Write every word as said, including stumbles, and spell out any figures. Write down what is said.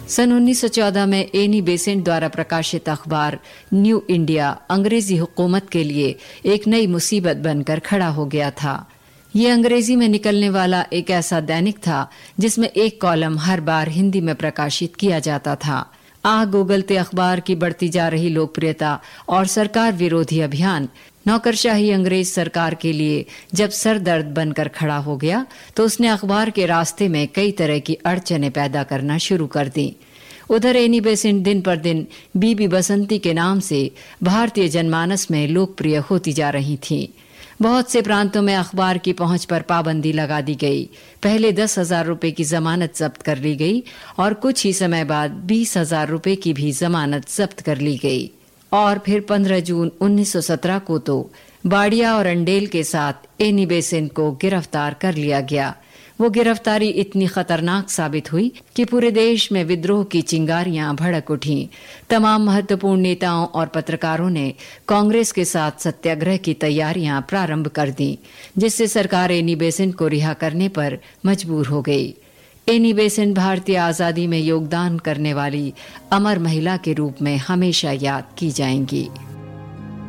सन उन्नीस सौ चौदह में एनी बेसेंट द्वारा प्रकाशित अखबार न्यू इंडिया अंग्रेजी हुकूमत के लिए एक नई मुसीबत बनकर खड़ा हो गया था। ये अंग्रेजी में निकलने वाला एक ऐसा दैनिक था जिसमें एक कॉलम हर बार हिंदी में प्रकाशित किया जाता था। आग उगलते अखबार की बढ़ती जा रही लोकप्रियता और सरकार विरोधी अभियान नौकरशाही अंग्रेज सरकार के लिए जब सरदर्द बनकर खड़ा हो गया तो उसने अखबार के रास्ते में कई तरह की अड़चनें पैदा करना शुरू कर दी। उधर एनी बेसेंट दिन पर दिन बीबी बसंती के नाम से भारतीय जनमानस में लोकप्रिय होती जा रही थी। बहुत से प्रांतों में अखबार की पहुंच पर पाबंदी लगा दी गई। पहले दस हजार रुपए की जमानत जब्त कर ली गई और कुछ ही समय बाद बीस हजार रुपए की भी जमानत जब्त कर ली गई। और फिर पंद्रह जून उन्नीस सौ सत्रह को तो बाड़िया और अंडेल के साथ एनी बेसेंट को गिरफ्तार कर लिया गया। वो गिरफ्तारी इतनी खतरनाक साबित हुई कि पूरे देश में विद्रोह की चिंगारियां भड़क उठीं। तमाम महत्वपूर्ण नेताओं और पत्रकारों ने कांग्रेस के साथ सत्याग्रह की तैयारियां प्रारंभ कर दी, जिससे सरकार एनी बेसेंट को रिहा करने पर मजबूर हो गई। एनी बेसेंट भारतीय आजादी में योगदान करने वाली अमर महिला के रूप में हमेशा याद की जाएंगी।